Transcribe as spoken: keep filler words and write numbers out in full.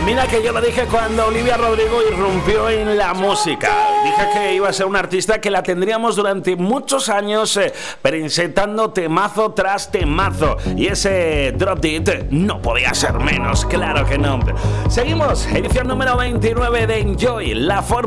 Mira que yo lo dije cuando Olivia Rodrigo irrumpió en la música. Dije que iba a ser un artista que la tendríamos durante muchos años eh, presentando temazo tras temazo. Y ese Drop It no podía ser menos, claro que no. Seguimos, edición número veintinueve de Enjoy, la forma